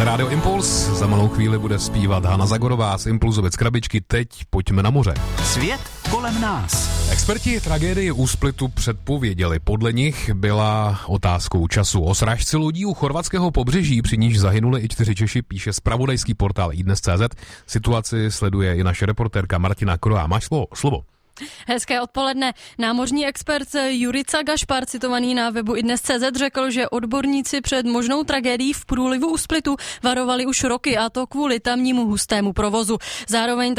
Rádio Impuls, za malou chvíli bude zpívat Hana Zagorová z Impulzovic Krabičky. Teď pojďme na moře. Svět kolem nás. Experti tragédii úsplitu předpověděli. Podle nich byla otázkou času. O srážce lodí u chorvatského pobřeží, při níž zahynuli i 4 Češi, píše zpravodajský portál iDnes.cz. Situaci sleduje i naše reportérka Martina Kroá. Máš slovo. Hezké odpoledne. Námořní expert Jurica Gašpar, citovaný na webu iDnes.cz, řekl, že odborníci před možnou tragédií v průlivu u Splitu varovali už roky, a to kvůli tamnímu hustému provozu. Zároveň